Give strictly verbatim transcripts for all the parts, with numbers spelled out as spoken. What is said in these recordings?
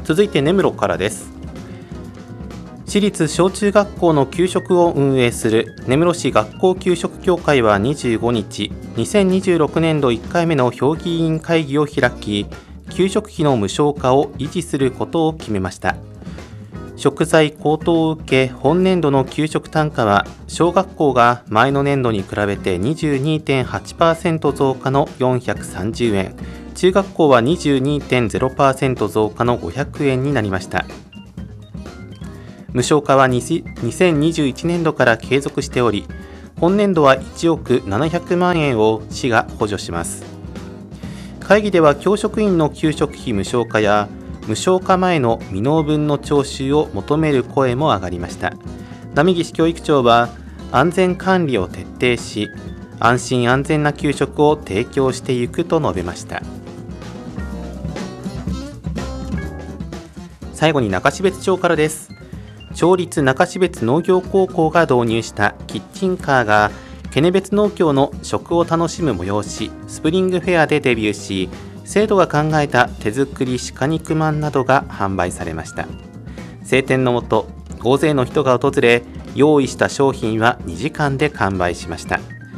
続いて根室からです。私立小中学校の給食を運営する根室市学校給食協会はにじゅうごにち、にせんにじゅうろくねんどいっかいめの評議員会議を開き、給食費の無償化を維持することを決めました。食材高騰を受け、本年度の給食単価は小学校が前の年度に比べて にじゅうにてんはちパーセント 増加のよんひゃくさんじゅうえん、中学校は にじゅうにてんゼロパーセント 増加のごひゃくえんになりました。無償化はにせんにじゅういちねんどから継続しており、本年度はいちおくななひゃくまんえんを市が補助します。会議では教職員の給食費無償化や無償化前の未納分の徴収を求める声も上がりました。浪岸教育長は、安全管理を徹底し、安心安全な給食を提供していくと述べました。最後に中標津町からです。町立中標津農業高校が導入したキッチンカーがケネベツ農協の食を楽しむ催しスプリングフェアでデビューし、生徒が考えた手作り鹿肉まんなどが販売されました。晴天の下、大勢の人が訪れ、用意した商品はにじかんで完売しました。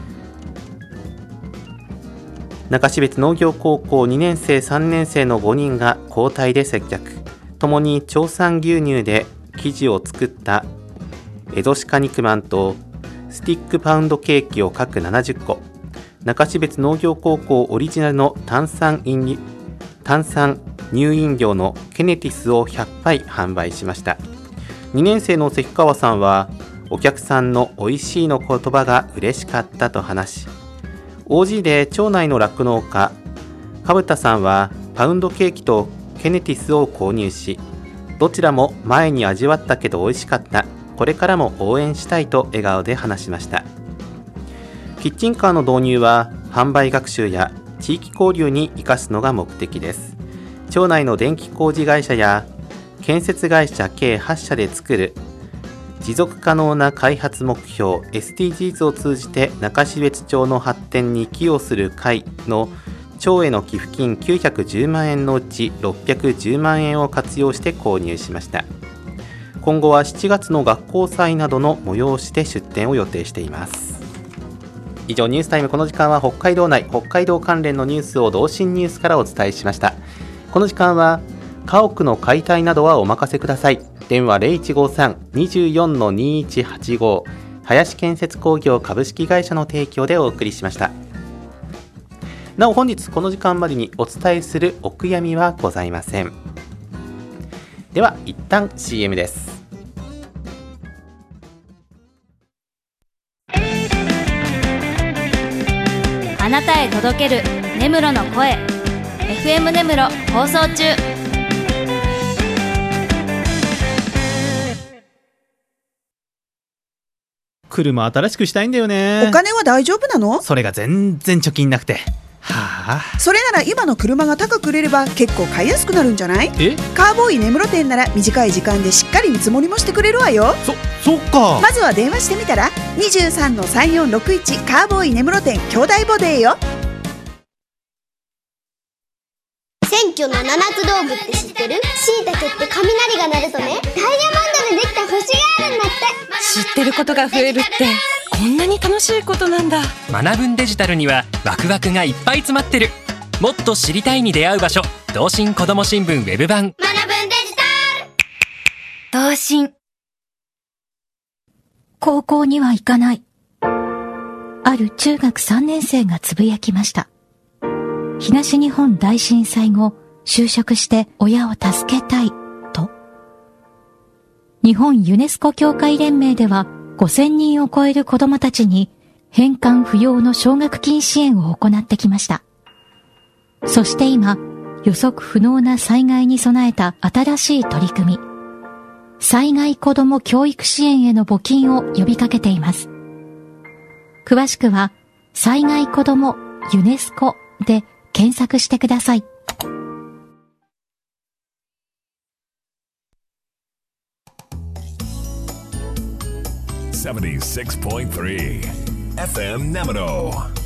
中標津農業高校にねんせいさんねんせいのごにんが交代で接客、ともに町産牛乳で生地を作った江戸鹿肉まんとスティックパウンドケーキを各ななじゅっこ、中標津農業高校オリジナルの炭酸飲炭酸乳飲料のケネティスをひゃっぱい販売しました。にねんせいの関川さんは、お客さんのおいしいの言葉が嬉しかったと話し、オージー で町内の酪農家かぶたさんはパウンドケーキとケネティスを購入し、どちらも前に味わったけど美味しかった、これからも応援したいと笑顔で話しました。キッチンカーの導入は販売学習や地域交流に生かすのが目的です。町内の電気工事会社や建設会社計はちしゃで作る持続可能な開発目標 エスディージーズ を通じて中標津町の発展に寄与する会の町への寄付金きゅうひゃくじゅうまんえんのうちろっぴゃくじゅうまんえんを活用して購入しました。今後はしちがつの学校祭などの催しで出展を予定しています。以上、ニュースタイム。この時間は北海道内北海道関連のニュースを同心ニュースからお伝えしました。この時間は家屋の解体などはお任せください。電話 ゼロいちごさん にじゅうよん にいちはちご、林建設工業株式会社の提供でお送りしました。なお、本日この時間までにお伝えするお悔やみはございません。では一旦 シーエム です。 あなたへ届ける根室の声 エフエム 根室放送中。 車新しくしたいんだよね。 お金は大丈夫なの？ それが全然貯金なくて。はあ、 それなら今の車が高く売れれば結構買いやすくなるんじゃない？ え？ カーボーイ根室店なら短い時間でしっかり見積もりもしてくれるわよ。 そ、そっか。 まずは電話してみたら にじゅうさんのさんよんろくいち カーボーイ根室店兄弟ボデーよ。 選挙の七つ道具って知ってる？しいたけって雷が鳴るとね、ダイヤモンドでできた星があるんだって。 知ってることが増えるってこんなに楽しいことなんだ。 学ぶんデジタルにはワクワクがいっぱい詰まってる。もっと知りたいに出会う場所、同心こども新聞ウェブ版。 学ぶんデジタル。 同心。高校には行かない。ある中学さんねんせいがつぶやきました。東日本大震災後、就職して親を助けたいと。日本ユネスコ協会連盟ではごせんにんを超える子どもたちに返還不要の奨学金支援を行ってきました。そして今、予測不能な災害に備えた新しい取り組み、災害子ども教育支援への募金を呼びかけています。詳しくは、災害子どもユネスコで検索してください。 セブンティーシックスポイントスリー エフエム ネムロ